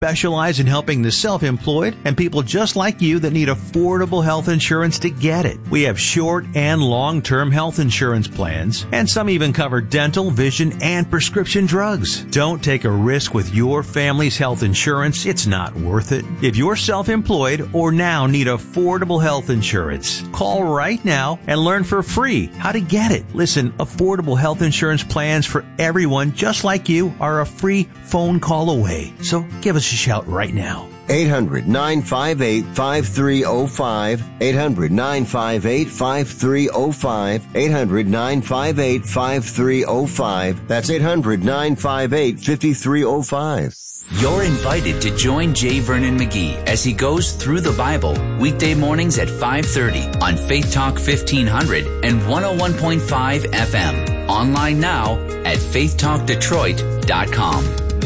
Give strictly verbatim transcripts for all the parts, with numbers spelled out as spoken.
specialize in helping the self-employed and people just like you that need affordable health insurance to get it. We have short and long-term health insurance plans, and some even cover dental, vision, and prescription drugs. Don't take a risk with your family's health insurance. It's not worth it. If you're self-employed or now need affordable health insurance, call right now and learn for free how to get it. Listen, affordable health insurance plans for everyone just like you are a free phone call away. So give us a shout right now. eight hundred, nine five eight, five three zero five. eight hundred, nine five eight, five three zero five. eight hundred, nine five eight, five three zero five. That's eight hundred, nine five eight, five three zero five. You're invited to join J. Vernon McGee as he goes through the Bible weekday mornings at five thirty on Faith Talk fifteen hundred and one oh one point five F M. Online now at faith talk detroit dot com.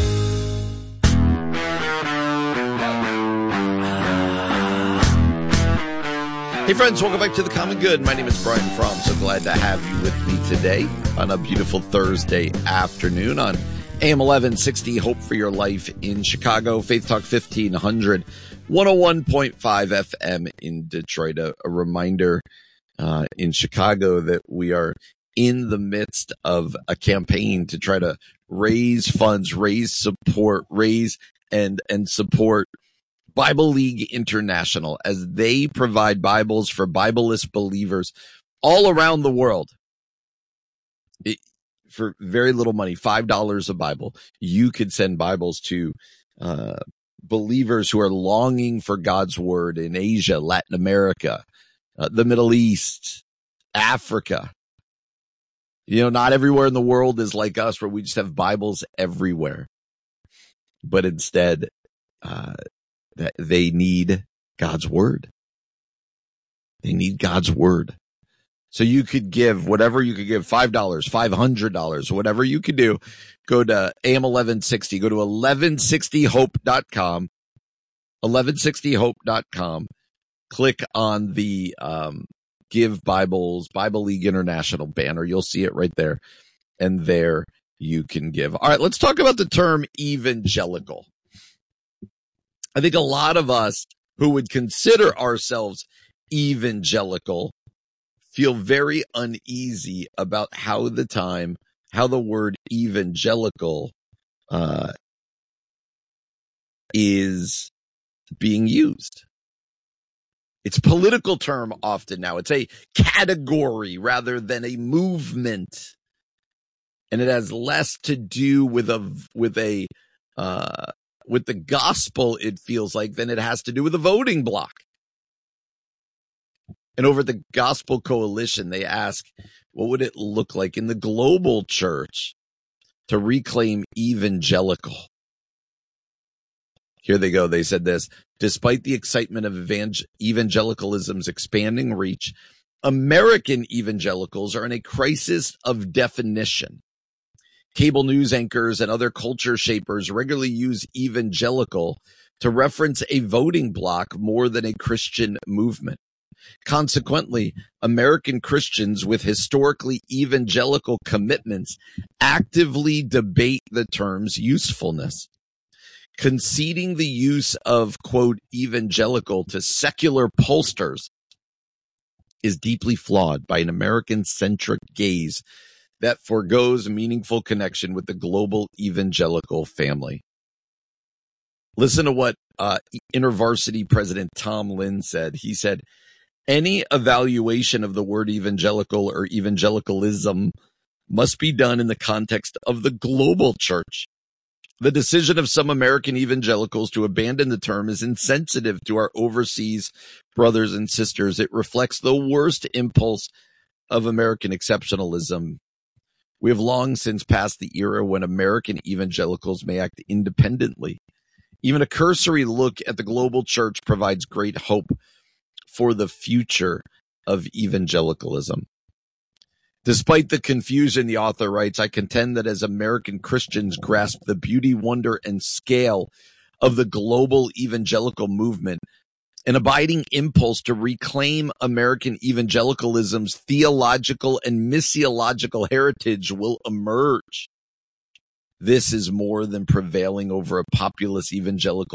Hey friends, welcome back to The Common Good. My name is Brian Fromm. So glad to have you with me today on a beautiful Thursday afternoon on A M eleven sixty, Hope for Your Life in Chicago, Faith Talk fifteen hundred, one oh one point five F M in Detroit. A, a reminder uh, in Chicago that we are in the midst of a campaign to try to raise funds, raise support, raise and and support Bible League International as they provide Bibles for Bibleless believers all around the world. It, for very little money, five dollars a Bible, you could send Bibles to uh, believers who are longing for God's word in Asia, Latin America, uh, the Middle East, Africa. You know, not everywhere in the world is like us where we just have Bibles everywhere. But instead, uh, that they need God's word. They need God's word. So you could give whatever you could give, five dollars, five hundred dollars, whatever you could do. Go to A M eleven sixty, go to eleven sixty hope dot com, eleven sixty hope dot com. Click on the um, Give Bibles, Bible League International banner. You'll see it right there. And there you can give. All right, let's talk about the term evangelical. I think a lot of us who would consider ourselves evangelical feel very uneasy about how the time, how the word evangelical uh, is being used. It's a political term often now. It's a category rather than a movement. And it has less to do with a, with a, uh, with the gospel, it feels like, than it has to do with a voting block. And over the Gospel Coalition, they ask, what would it look like in the global church to reclaim evangelical? Here they go. They said this: despite the excitement of evangel- evangelicalism's expanding reach, American evangelicals are in a crisis of definition. Cable news anchors and other culture shapers regularly use evangelical to reference a voting bloc more than a Christian movement. Consequently, American Christians with historically evangelical commitments actively debate the term's usefulness. Conceding the use of, quote, evangelical to secular pollsters is deeply flawed by an American-centric gaze that forgoes meaningful connection with the global evangelical family. Listen to what uh, InterVarsity President Tom Lynn said. He said, any evaluation of the word evangelical or evangelicalism must be done in the context of the global church. The decision of some American evangelicals to abandon the term is insensitive to our overseas brothers and sisters. It reflects the worst impulse of American exceptionalism. We have long since passed the era when American evangelicals may act independently. Even a cursory look at the global church provides great hope for the future of evangelicalism. Despite the confusion, the author writes, I contend that as American Christians grasp the beauty, wonder, and scale of the global evangelical movement, an abiding impulse to reclaim American evangelicalism's theological and missiological heritage will emerge. this is more than prevailing over a populist evangelical